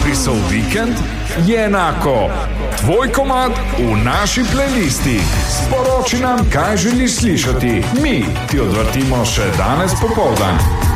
Izbrisal vikend je enako tvoj komad v naši playlisti. Sporoči nam, kaj želiš slišati. Mi ti odvrtimo še danes popoldan.